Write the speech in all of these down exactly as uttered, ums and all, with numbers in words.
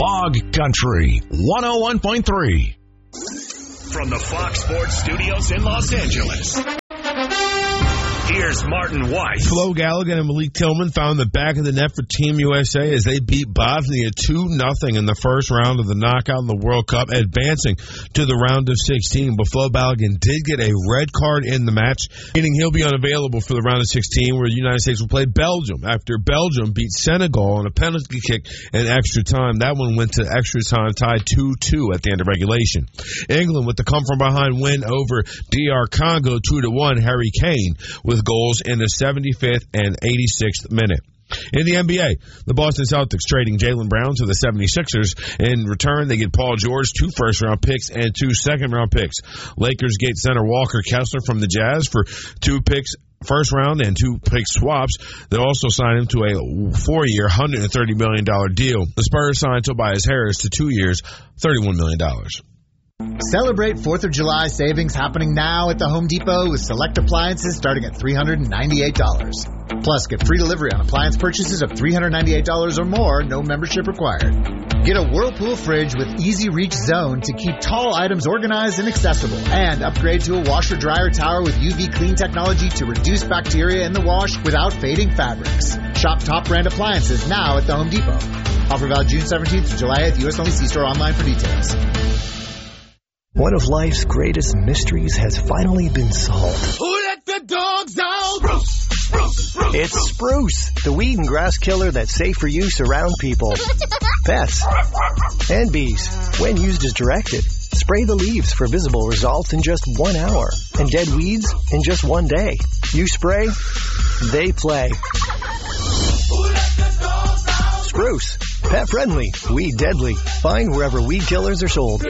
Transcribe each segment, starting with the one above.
Hog Country one oh one point three. From the Fox Sports Studios in Los Angeles, here's Martin Weiss. Flo Galligan and Malik Tillman found the back of the net for Team U S A as they beat Bosnia two nothing in the first round of the knockout in the World Cup, advancing to the round of sixteen. But Flo Galligan did get a red card in the match, meaning he'll be unavailable for the round of sixteen, where the United States will play Belgium after Belgium beat Senegal on a penalty kick in extra time. That one went to extra time, tied two two at the end of regulation. England with the come-from-behind win over D R Congo two to one. Harry Kane with goals in the seventy-fifth and eighty-sixth minute. In the N B A, the Boston Celtics trading Jaylen Brown to the seventy-sixers. In return, they get Paul George, two first-round picks, and two second-round picks. Lakers get center Walker Kessler from the Jazz for two picks, first round, and two pick swaps. They also signed him to a four-year, one hundred thirty million dollars deal. The Spurs signed Tobias Harris to two years, thirty-one million dollars. Celebrate fourth of July savings happening now at the Home Depot with select appliances starting at three hundred ninety-eight dollars. Plus, get free delivery on appliance purchases of three hundred ninety-eight dollars or more, no membership required. Get a Whirlpool fridge with Easy Reach Zone to keep tall items organized and accessible. And upgrade to a washer-dryer tower with U V clean technology to reduce bacteria in the wash without fading fabrics. Shop top brand appliances now at the Home Depot. Offer valid June seventeenth to July eighth. U S only. See store online for details. One of life's greatest mysteries has finally been solved. Who let the dogs out? Spruce, spruce, spruce, it's Spruce, the weed and grass killer that's safe for use around people, pets, and bees. When used as directed, spray the leaves for visible results in just one hour, and dead weeds in just one day. You spray, they play. Who let the dogs out? Spruce, pet friendly, weed deadly. Find wherever weed killers are sold.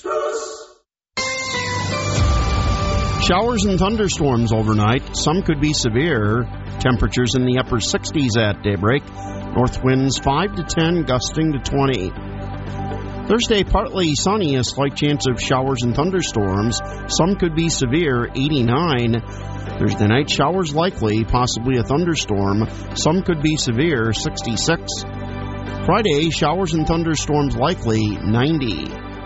Showers and thunderstorms overnight. Some could be severe. Temperatures in the upper sixties at daybreak. North winds five to ten, gusting to twenty. Thursday, partly sunny, a slight chance of showers and thunderstorms. Some could be severe, eighty-nine. Thursday night, showers likely, possibly a thunderstorm. Some could be severe, sixty-six. Friday, showers and thunderstorms likely, ninety.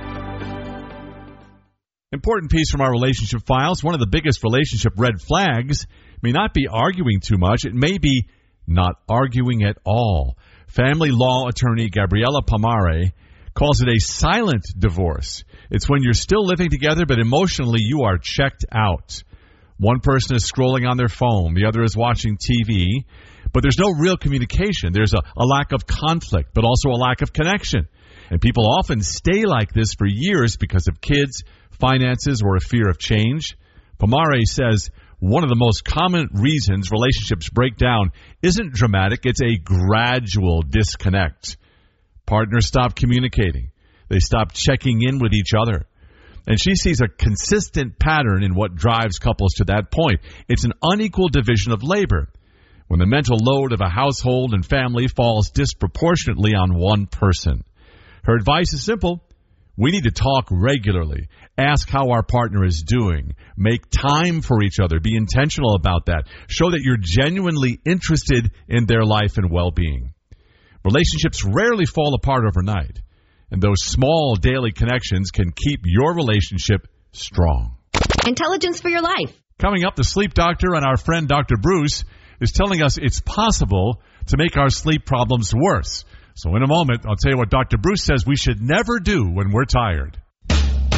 Important piece from our relationship files. One of the biggest relationship red flags may not be arguing too much. It may be not arguing at all. Family law attorney Gabriela Pomare calls it a silent divorce. It's when you're still living together, but emotionally you are checked out. One person is scrolling on their phone. The other is watching T V. But there's no real communication. There's a, a lack of conflict, but also a lack of connection. And people often stay like this for years because of kids, finances, or a fear of change. Pomare says one of the most common reasons relationships break down isn't dramatic, it's a gradual disconnect. Partners stop communicating. They stop checking in with each other. And she sees a consistent pattern in what drives couples to that point. It's an unequal division of labor, when the mental load of a household and family falls disproportionately on one person. Her advice is simple. We need to talk regularly. Ask how our partner is doing. Make time for each other. Be intentional about that. Show that you're genuinely interested in their life and well-being. Relationships rarely fall apart overnight, and those small daily connections can keep your relationship strong. Intelligence for your life. Coming up, the sleep doctor and our friend Doctor Bruce is telling us it's possible to make our sleep problems worse. So in a moment, I'll tell you what Doctor Bruce says we should never do when we're tired.